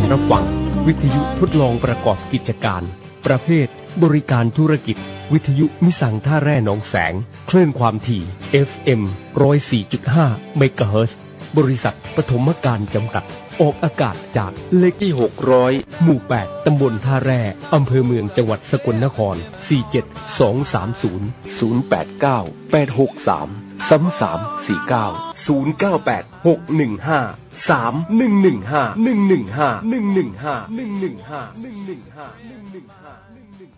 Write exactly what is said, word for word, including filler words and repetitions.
รับฟังวิทยุทดลองประกอบกิจการประเภทบริการธุรกิจวิทยุมิสังท่าแร่หนองแสงคลื่นความถี่ เอฟ เอ็ม หนึ่งศูนย์สี่จุดห้า เมกะเฮิรตซ์บริษัทปฐมการจำกัดออกอากาศจากเลขที่หกร้อยหมู่แปดตำบลท่าแร่อำเภอเมืองจังหวัดสกลนครสี่ เจ็ด สอง สาม ศูนย์ ศูนย์ แปด เก้า แปด หก สาม สาม สาม สี่ เก้า ศูนย์ เก้า แปด หก หนึ่ง ห้า สาม หนึ่ง หนึ่ง ห้า หนึ่ง หนึ่ง ห้า หนึ่ง หนึ่ง ห้า หนึ่ง หนึ่ง ห้า หนึ่ง หนึ่ง ห้า หนึ่ง หนึ่ง ห้า